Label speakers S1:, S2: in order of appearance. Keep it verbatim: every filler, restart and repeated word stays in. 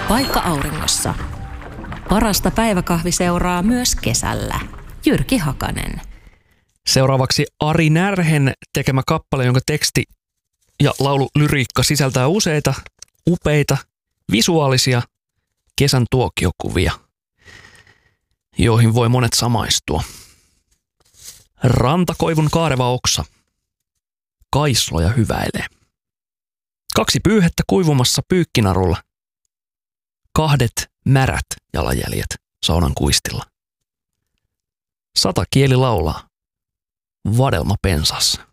S1: Paikka auringossa. Parasta päiväkahviseuraa myös kesällä. Jyrki Hakanen.
S2: Seuraavaksi Ari Närhen tekemä kappale, jonka teksti ja laululyriikka sisältää useita upeita visuaalisia kesän tuokiokuvia, joihin voi monet samaistua. Rantakoivun kaareva oksa. Kaisloja hyväilee. Kaksi pyyhettä kuivumassa pyykkinarulla. Kahdet märät jalanjäljet saunan kuistilla. Sata kieli laulaa. Vadelma pensassa.